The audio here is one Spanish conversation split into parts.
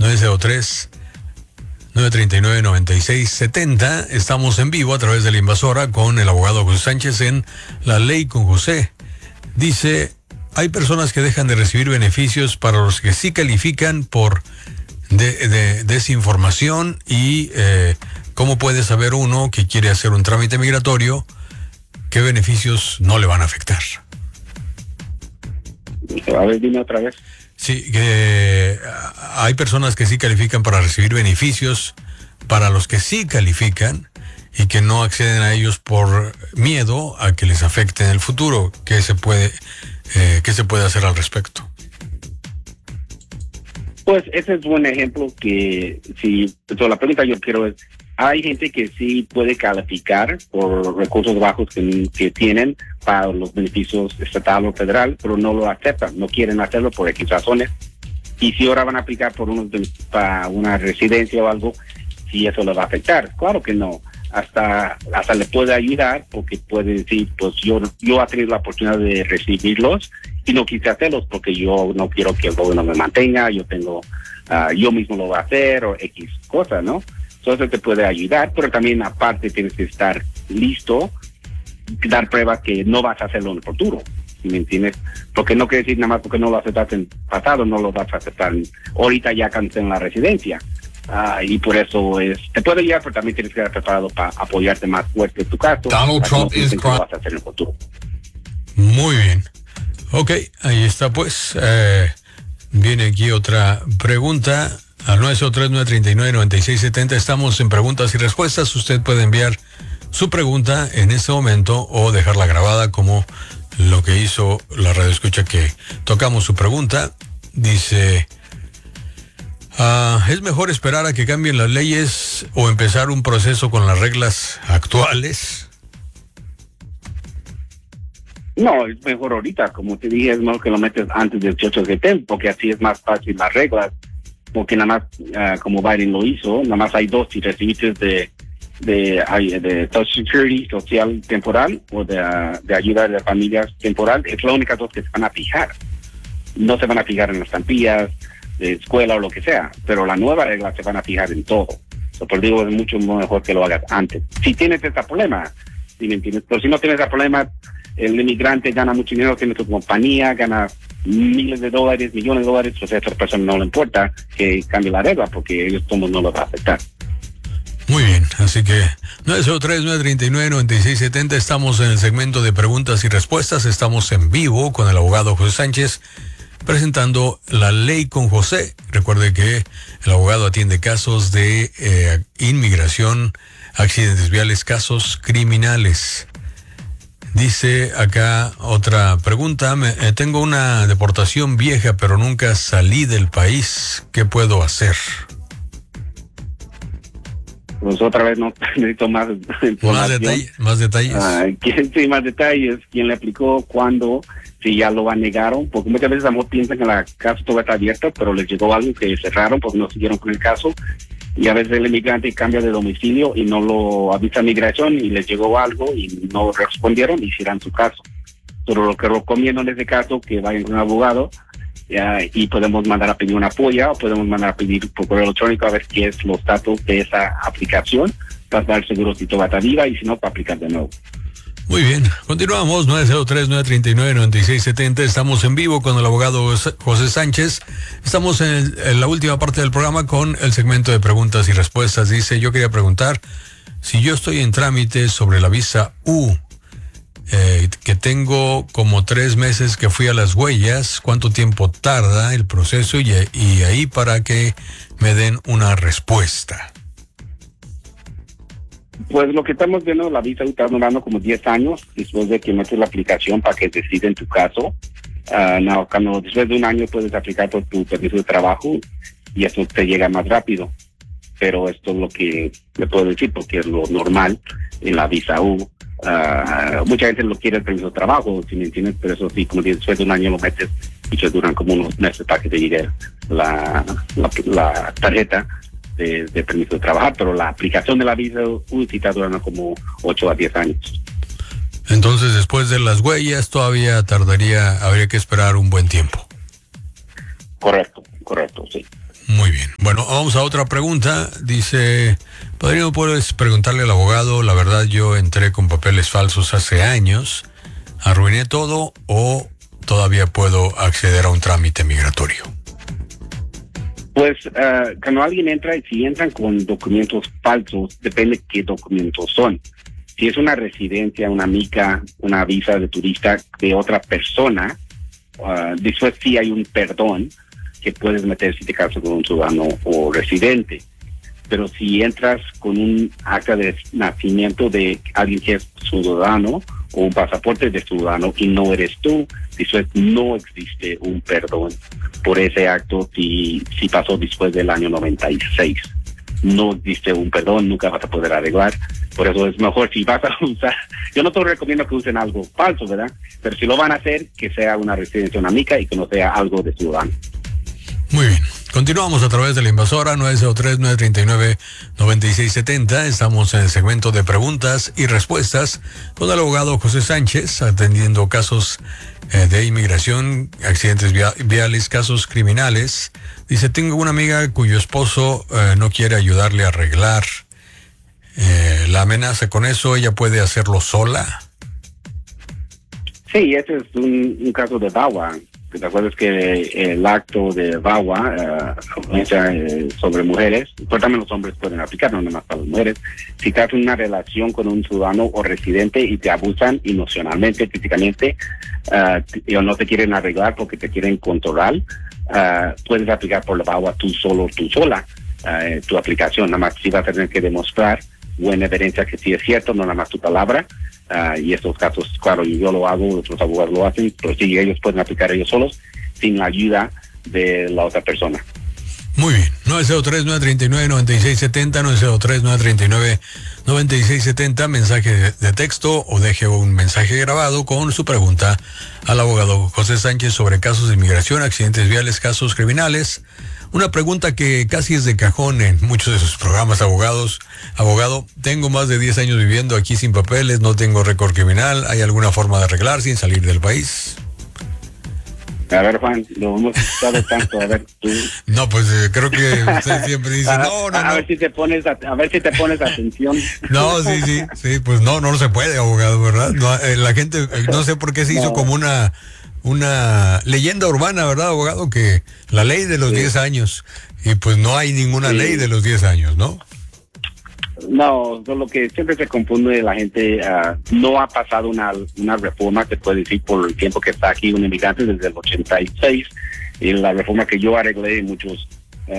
903-939-9670. Estamos en vivo a través de La Invasora con el abogado José Sánchez en La Ley con José. Dice, hay personas que dejan de recibir beneficios para los que sí califican por desinformación y ¿cómo puede saber uno que quiere hacer un trámite migratorio qué beneficios no le van a afectar? A ver, dime otra vez. Sí, que hay personas que sí califican para recibir beneficios para los que sí califican y que no acceden a ellos por miedo a que les afecte en el futuro. ¿Qué se puede hacer al respecto? Pues ese es un ejemplo que, si la pregunta yo quiero es, hay gente que sí puede calificar por recursos bajos que tienen para los beneficios estatal o federal, pero no lo aceptan, no quieren hacerlo por X razones. Y si ahora van a aplicar para una residencia o algo, si eso les va a afectar. Claro que no. Hasta le puede ayudar, porque puede decir, pues yo he tenido la oportunidad de recibirlos y no quise hacerlos porque yo no quiero que el gobierno me mantenga, yo mismo lo voy a hacer o X cosa, ¿no? Entonces te puede ayudar, pero también aparte tienes que estar listo, dar pruebas que no vas a hacerlo en el futuro, ¿sí me entiendes? Porque no quiere decir nada más porque no lo aceptaste en pasado, no lo vas a aceptar ahorita ya cansé en la residencia. Y por eso te puede ayudar, pero también tienes que estar preparado para apoyarte más fuerte en tu caso. Donald Trump no lo vas a hacer en el futuro. Muy bien. Ok, ahí está pues. Viene aquí otra pregunta. Al 903-939-9670 estamos en preguntas y respuestas. Usted puede enviar su pregunta en este momento o dejarla grabada como lo que hizo la radioescucha que tocamos su pregunta. Dice, ¿es mejor esperar a que cambien las leyes o empezar un proceso con las reglas actuales? No, es mejor ahorita. Como te dije, es mejor que lo metes antes del 18 de septiembre, porque así es más fácil las reglas. Porque nada más, como Biden lo hizo, nada más hay dos, si recibiste de Social Security, social temporal, o de ayuda de familias temporal, es la única dos que se van a fijar. No se van a fijar en las estampillas de escuela o lo que sea, pero la nueva regla se van a fijar en todo. Por digo, es mucho mejor que lo hagas antes. Si tienes ese problema, ¿sí me entiendes? Pero si no tienes ese problema, el inmigrante gana mucho dinero, tiene su compañía, gana miles de dólares, millones de dólares, pues a esa persona no le importa que cambie la regla porque ellos todos no lo van a afectar. Muy bien, así que 903-939-9670, estamos en el segmento de preguntas y respuestas, estamos en vivo con el abogado José Sánchez presentando La Ley con José. Recuerde que el abogado atiende casos de inmigración, accidentes viales, casos criminales. Dice acá otra pregunta, tengo una deportación vieja pero nunca salí del país, ¿qué puedo hacer? Pues otra vez no necesito más información. Más detalles. Sí, más detalles, quién le aplicó, cuándo, si ya lo negaron, porque muchas veces piensan que la casa todavía está abierta, pero les llegó algo que cerraron porque no siguieron con el caso. Y a veces el inmigrante cambia de domicilio y no lo avisa a migración y les llegó algo y no respondieron y hicieron su caso. Pero lo que recomiendo en este caso, que vayan con un abogado y podemos mandar a pedir una apoya o podemos mandar a pedir por correo electrónico a ver qué es los datos de esa aplicación para dar seguro si todavía está viva y si no, para aplicar de nuevo. Muy bien, continuamos, 903-939-9670, estamos en vivo con el abogado José Sánchez, estamos en la última parte del programa con el segmento de preguntas y respuestas. Dice, yo quería preguntar, si yo estoy en trámite sobre la visa U, que tengo como 3 meses que fui a las huellas, ¿cuánto tiempo tarda el proceso y ahí para que me den una respuesta? Pues lo que estamos viendo, la visa está durando como 10 años después de que metes la aplicación para que deciden tu caso. Cuando después de un año puedes aplicar por tu permiso de trabajo y eso te llega más rápido. Pero esto es lo que le puedo decir porque es lo normal en la visa U. Mucha gente lo quiere el permiso de trabajo, si me entiendes, pero eso sí, como después de un año lo metes y se duran como unos meses para que te llegue la tarjeta de permiso de trabajar, pero la aplicación de la visa sí está durando como 8 a 10 años. Entonces, después de las huellas, todavía habría que esperar un buen tiempo. Correcto, sí. Muy bien. Bueno, vamos a otra pregunta. Dice, ¿podríamos puedes preguntarle al abogado? La verdad, yo entré con papeles falsos hace años. ¿Arruiné todo o todavía puedo acceder a un trámite migratorio? Pues cuando alguien entra, si entran con documentos falsos, depende qué documentos son. Si es una residencia, una mica, una visa de turista de otra persona, después sí hay un perdón que puedes meter si te casas con un ciudadano o residente. Pero si entras con un acta de nacimiento de alguien que es ciudadano o un pasaporte de ciudadano y no eres tú, después no existe un perdón por ese acto si pasó después del año 96. No existe un perdón, nunca vas a poder arreglar. Por eso es mejor si vas a usar, yo no te recomiendo que usen algo falso, ¿verdad? Pero si lo van a hacer, que sea una residencia, una mica y que no sea algo de ciudadano. Muy bien. Continuamos a través de la invasora 903-939-9670. Estamos en el segmento de preguntas y respuestas con el abogado José Sánchez, atendiendo casos de inmigración, accidentes viales, casos criminales. Dice, tengo una amiga cuyo esposo no quiere ayudarle a arreglar. La amenaza con eso, ¿ella puede hacerlo sola? Sí, ese es un caso de VAWA. ¿Te acuerdas que el acto de VAWA sobre mujeres, pero también los hombres pueden aplicar, no nada más para las mujeres? Si estás en una relación con un ciudadano o residente y te abusan emocionalmente, físicamente, o no te quieren arreglar porque te quieren controlar, puedes aplicar por la VAWA tú solo, tú sola, tu aplicación. Nada más si vas a tener que demostrar buena evidencia que sí es cierto, no nada más tu palabra. Y estos casos, claro, yo lo hago, otros abogados lo hacen, pero sí, ellos pueden aplicar ellos solos sin la ayuda de la otra persona. Muy bien, 903-939-9670, 903-939-9670, mensaje de texto o deje un mensaje grabado con su pregunta al abogado José Sánchez sobre casos de inmigración, accidentes viales, casos criminales. Una pregunta que casi es de cajón en muchos de sus programas, abogado, tengo más de 10 años viviendo aquí sin papeles, no tengo récord criminal, ¿hay alguna forma de arreglar sin salir del país? A ver, Juan, lo hemos escuchado tanto, a ver, tú... No, pues creo que usted siempre dice, no. A ver si te pones atención. No, sí, pues no se puede, abogado, ¿verdad? No, la gente, no sé por qué se hizo como una leyenda urbana, ¿verdad, abogado? Que la ley de los 10 años, y pues no hay ninguna ley de los 10 años, ¿no? No, lo que siempre se confunde la gente, no ha pasado una reforma, se puede decir, por el tiempo que está aquí un inmigrante desde el 86, y la reforma que yo arreglé, muchos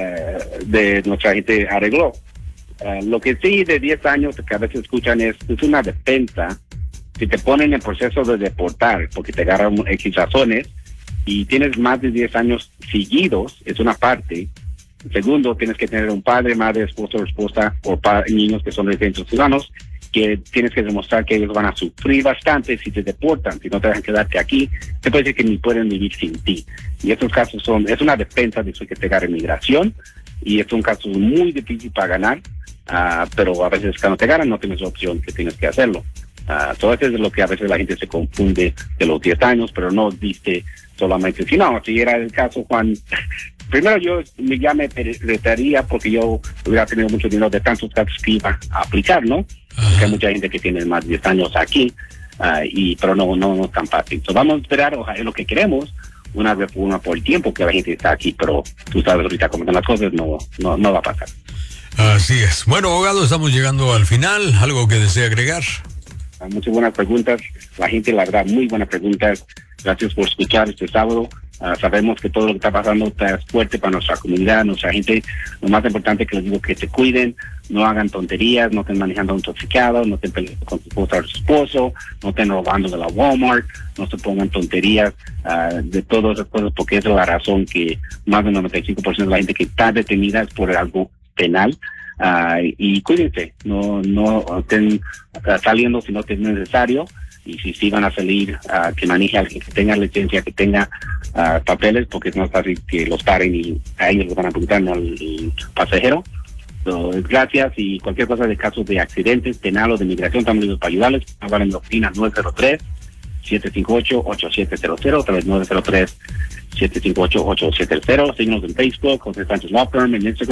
de nuestra gente arregló. Lo que sí de 10 años que a veces escuchan es una defensa. Si te ponen en proceso de deportar porque te agarran X razones y tienes más de 10 años seguidos, es una parte. Segundo, tienes que tener un padre, madre, esposo o esposa o niños que son residentes ciudadanos, que tienes que demostrar que ellos van a sufrir bastante si te deportan, si no te dejan quedarte aquí. Te puede decir que ni pueden vivir sin ti. Y estos casos es una defensa de eso que te agarra inmigración, y es un caso muy difícil para ganar, pero a veces cuando te agarran no tienes opción, que tienes que hacerlo. Todo eso es lo que a veces la gente se confunde de los 10 años, pero no dice solamente, si era el caso, Juan, primero yo ya me retaría porque yo hubiera tenido mucho dinero de tantos casos que iba a aplicar, ¿no? Porque hay mucha gente que tiene más de 10 años aquí, pero no es tan fácil. Entonces vamos a esperar, ojalá, lo que queremos, una reforma por el tiempo que la gente está aquí, pero tú sabes ahorita cómo están las cosas, no va a pasar. Así es. Bueno, abogado, estamos llegando al final. ¿Algo que desea agregar? Muchas buenas preguntas. La gente, la verdad, muy buenas preguntas. Gracias por escuchar este sábado. Sabemos que todo lo que está pasando está fuerte para nuestra comunidad, nuestra gente. Lo más importante que les digo, que se cuiden, no hagan tonterías, no estén manejando intoxicados, no estén peleando con su esposa o su esposo, no estén robando de la Walmart, no se pongan tonterías de todas esas cosas, porque esa es la razón que más del 95% de la gente que está detenida es por algo penal. Y cuídense, no estén saliendo si no es necesario, y si van a salir, que maneje alguien que tenga licencia, que tenga papeles, porque no es fácil que los paren y a ellos los van a apuntar, no al pasajero. Gracias, y cualquier cosa de casos de accidentes, penal o de migración, estamos listos para ayudarles. Hablan en la oficina 903-758-8700, otra vez 903-758-8700. Síguenos en Facebook, José Sánchez Law Firm, en Instagram.